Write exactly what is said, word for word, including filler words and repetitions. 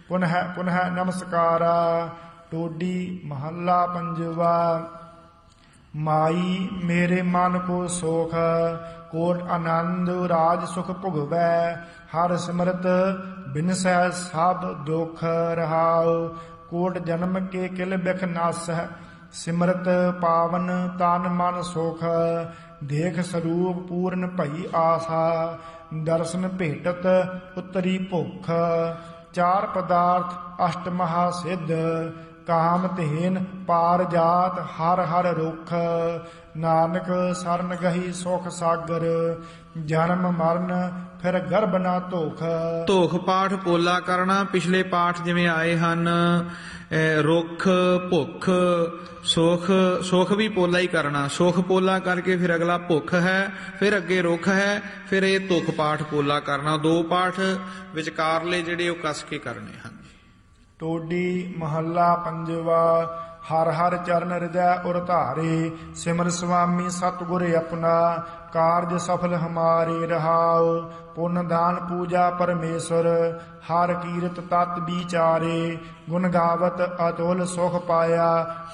पुनः पुनः नमस्कारा। टोडी महला पंजवा। माई मेरे मन को सोख, कोट आनंद राज सुख भुगवै। हर सिमरत बिनसै सब दुख रहाओ। कोट जन्म के किल बिख नासै, सिमरत पावन तन मन सुख। देख स्वरूप पूर्ण भई आसा, दर्शन भेटत उतरी भुख। चार पदार्थ अष्ट महासिद्ध, काम तेन पार जात हर हर रुख। नानक सरन गही सुख सागर, जन्म मरण फिर गर्भ ना धोख। ਧੋਖ ਪਾਠ ਪੋਲਾ ਕਰਨਾ। ਪਿਛਲੇ ਪਾਠ ਜਿਵੇਂ ਆਏ ਹਨ, ਅਹ ਰੁੱਖ, ਭੁੱਖ, ਸੁਖ। ਸੁਖ ਵੀ ਪੋਲਾ ਹੀ ਕਰਨਾ। ਸੁਖ ਪੋਲਾ ਕਰਕੇ ਫਿਰ ਅਗਲਾ ਭੁੱਖ ਹੈ, ਫਿਰ ਅੱਗੇ ਰੁੱਖ ਹੈ, ਫਿਰ ਇਹ ਧੁੱਖ ਪਾਠ ਪੋਲਾ ਕਰਨਾ। ਦੋ ਪਾਠ ਵਿਚਕਾਰਲੇ ਜਿਹੜੇ ਉਹ ਕੱਸ ਕੇ ਕਰਨੇ ਹਨ। टोडी महला पंजवा। हर हर चरण हृदय उर धारे, सिमर स्वामी सतगुर अपना। कारज सफल हमारे रहाओ, पुण्य दान पूजा परमेश्वर। हर कीरत तत् विचारे, गुण गावत अतुल सुख पाया।